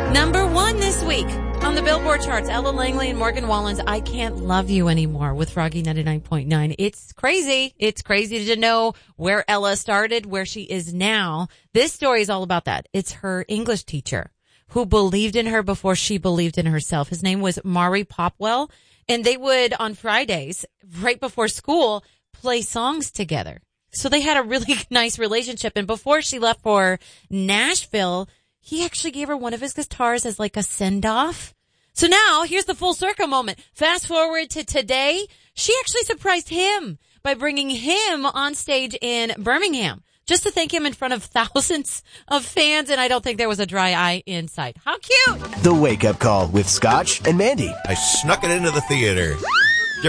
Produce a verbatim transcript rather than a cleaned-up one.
Number one this week on the Billboard charts, Ella Langley and Morgan Wallen's I Can't Love You Anymore with Froggy ninety-nine point nine. It's crazy. It's crazy to know where Ella started, where she is now. This story is all about that. It's her English teacher who believed in her before she believed in herself. His name was Mari Popwell, and they would, on Fridays, right before school, play songs together. So they had a really nice relationship, and before she left for Nashville, he actually gave her one of his guitars as like a send-off. So now, here's the full circle moment. Fast forward to today, she actually surprised him by bringing him on stage in Birmingham just to thank him in front of thousands of fans, and I don't think there was a dry eye in sight. How cute! The Wake Up Call with Scotch and Mandy. I snuck it into the theater.